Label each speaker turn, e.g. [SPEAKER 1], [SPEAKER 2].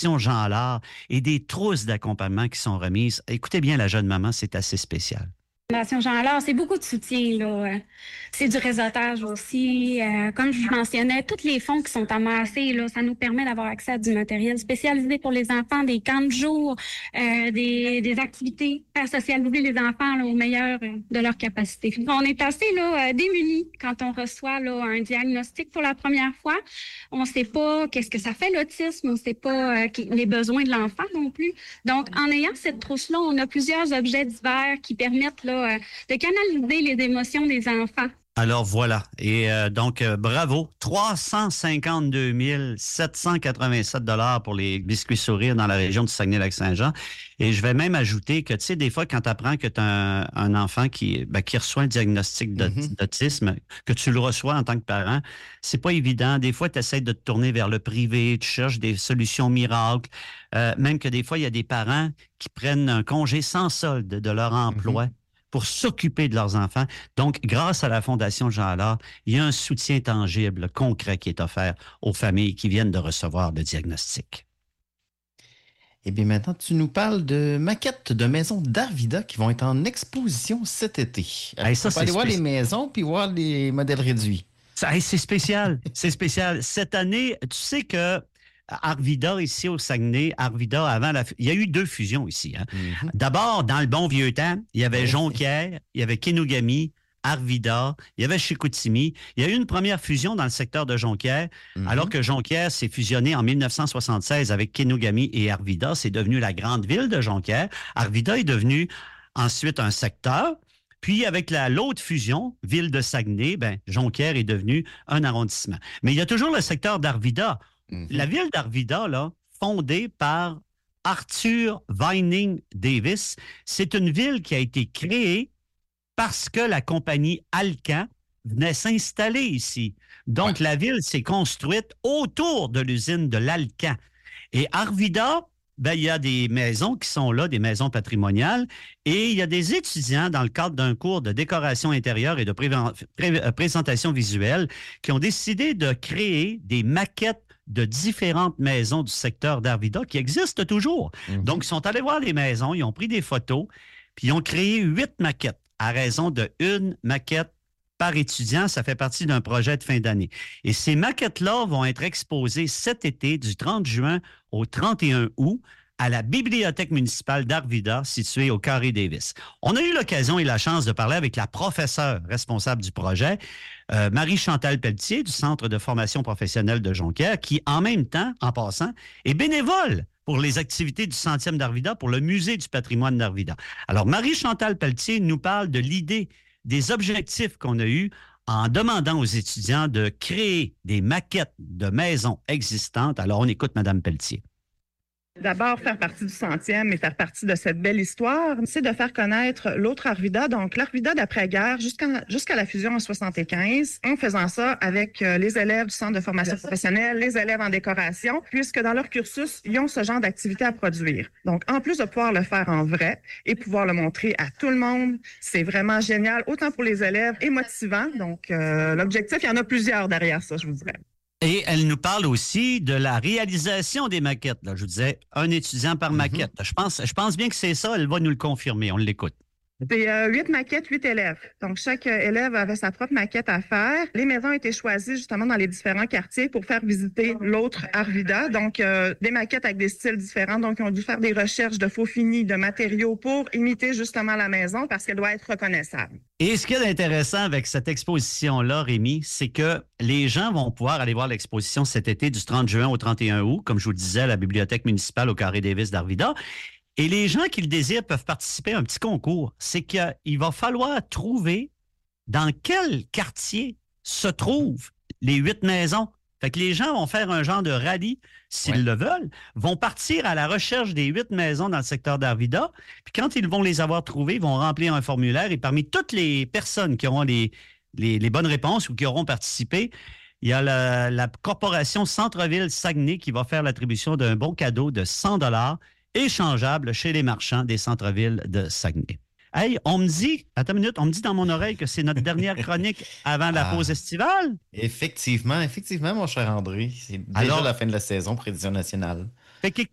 [SPEAKER 1] Fondation Jean Allard et des trousses d'accompagnement qui sont remises. Écoutez bien la jeune maman, c'est assez spécial.
[SPEAKER 2] Fondation Jean Allard, c'est beaucoup de soutien, là. C'est du réseautage aussi. Comme je vous mentionnais, tous les fonds qui sont amassés, là, ça nous permet d'avoir accès à du matériel spécialisé pour les enfants, des camps de jour, des activités, faire socialiser les enfants là, au meilleur de leur capacité. On est assez là, démunis quand on reçoit là, un diagnostic pour la première fois. On ne sait pas qu'est-ce que ça fait l'autisme, on ne sait pas les besoins de l'enfant non plus. Donc, en ayant cette trousse-là, on a plusieurs objets divers qui permettent là, de canaliser les émotions des enfants.
[SPEAKER 1] Alors voilà. Et donc, bravo. 352 787 $ pour les biscuits sourires dans la région du Saguenay-Lac-Saint-Jean. Et je vais même ajouter que, tu sais, des fois, quand tu apprends que tu as un enfant qui reçoit un diagnostic d'autisme, que tu le reçois en tant que parent, c'est pas évident. Des fois, tu essaies de te tourner vers le privé, tu cherches des solutions miracles. Même que des fois, il y a des parents qui prennent un congé sans solde de leur emploi. Pour s'occuper de leurs enfants. Donc, grâce à la Fondation Jean Allard, il y a un soutien tangible, concret qui est offert aux familles qui viennent de recevoir le diagnostic.
[SPEAKER 3] Eh bien, maintenant, tu nous parles de maquettes de maisons d'Arvida qui vont être en exposition cet été.
[SPEAKER 1] Hey, ça,
[SPEAKER 3] on va aller voir les maisons puis voir les modèles réduits.
[SPEAKER 1] C'est spécial. C'est spécial. Cette année, tu sais que Arvida, ici au Saguenay, Arvida, il y a eu 2 fusions ici. Hein. D'abord, dans le bon vieux temps, il y avait Jonquière, il y avait Kenogami, Arvida, il y avait Chicoutimi. Il y a eu une première fusion dans le secteur de Jonquière, alors que Jonquière s'est fusionné en 1976 avec Kenogami et Arvida. C'est devenu la grande ville de Jonquière. Arvida est devenu ensuite un secteur. Puis, avec l'autre fusion, ville de Saguenay, Jonquière est devenu un arrondissement. Mais il y a toujours le secteur d'Arvida. La ville d'Arvida, là, fondée par Arthur Vining Davis, c'est une ville qui a été créée parce que la compagnie Alcan venait s'installer ici. Donc, la ville s'est construite autour de l'usine de l'Alcan. Et Arvida, il y a des maisons qui sont là, des maisons patrimoniales, et il y a des étudiants dans le cadre d'un cours de décoration intérieure et de présentation visuelle qui ont décidé de créer des maquettes de différentes maisons du secteur d'Arvida qui existent toujours. Donc, ils sont allés voir les maisons, ils ont pris des photos, puis ils ont créé 8 maquettes à raison de 1 maquette par étudiant. Ça fait partie d'un projet de fin d'année. Et ces maquettes-là vont être exposées cet été, du 30 juin au 31 août, à la Bibliothèque municipale d'Arvida, située au Carré Davis. On a eu l'occasion et la chance de parler avec la professeure responsable du projet, Marie-Chantal Pelletier, du Centre de formation professionnelle de Jonquière, qui, en même temps, en passant, est bénévole pour les activités du Centième d'Arvida, pour le Musée du patrimoine d'Arvida. Alors, Marie-Chantal Pelletier nous parle de l'idée, des objectifs qu'on a eus en demandant aux étudiants de créer des maquettes de maisons existantes. Alors, on écoute Mme Pelletier.
[SPEAKER 4] D'abord, faire partie du Centième et faire partie de cette belle histoire, c'est de faire connaître l'autre Arvida, donc l'Arvida d'après-guerre jusqu'à la fusion en 75, en faisant ça avec les élèves du Centre de formation professionnelle, les élèves en décoration, puisque dans leur cursus, ils ont ce genre d'activité à produire. Donc, en plus de pouvoir le faire en vrai et pouvoir le montrer à tout le monde, c'est vraiment génial, autant pour les élèves et motivant. Donc, l'objectif, il y en a plusieurs derrière ça, je vous dirais.
[SPEAKER 1] Et elle nous parle aussi de la réalisation des maquettes. Là, je vous disais, un étudiant par maquette. Je pense bien que c'est ça. Elle va nous le confirmer. On l'écoute.
[SPEAKER 4] C'est 8 maquettes, 8 élèves. Donc, chaque élève avait sa propre maquette à faire. Les maisons ont été choisies justement dans les différents quartiers pour faire visiter l'autre Arvida. Donc, des maquettes avec des styles différents. Donc, ils ont dû faire des recherches de faux finis, de matériaux pour imiter justement la maison parce qu'elle doit être reconnaissable.
[SPEAKER 1] Et ce qui est intéressant avec cette exposition-là, Rémi, c'est que les gens vont pouvoir aller voir l'exposition cet été du 30 juin au 31 août, comme je vous le disais, à la Bibliothèque municipale au Carré Davis d'Arvida. Et les gens qui le désirent peuvent participer à un petit concours. C'est qu'il va falloir trouver dans quel quartier se trouvent les 8 maisons. Fait que les gens vont faire un genre de rallye, s'ils le veulent, vont partir à la recherche des 8 maisons dans le secteur d'Arvida. Puis quand ils vont les avoir trouvées, ils vont remplir un formulaire. Et parmi toutes les personnes qui auront les bonnes réponses ou qui auront participé, il y a la corporation Centre-Ville Saguenay qui va faire l'attribution d'un bon cadeau de 100 $ échangeable chez les marchands des centres-villes de Saguenay. Hey, on me dit dans mon oreille que c'est notre dernière chronique avant la pause estivale.
[SPEAKER 3] Effectivement, mon cher André. C'est déjà la fin de la saison, prévision nationale.
[SPEAKER 1] Fait